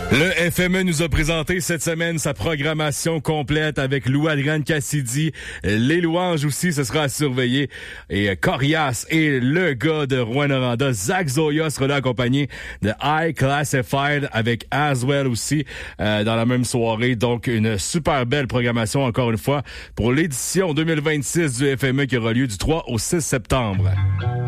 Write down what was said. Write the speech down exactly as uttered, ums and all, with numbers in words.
Le F M E nous a présenté cette semaine sa programmation complète avec Lou-Adrian Cassidy. Les louanges aussi, ce sera à surveiller. Et Corias et le gars de Rouyn-Noranda, Zach Zoya, sera là accompagné de High Classified avec Aswell aussi euh, dans la même soirée. Donc, une super belle programmation encore une fois pour l'édition deux mille vingt-six du F M E qui aura lieu du trois au six septembre.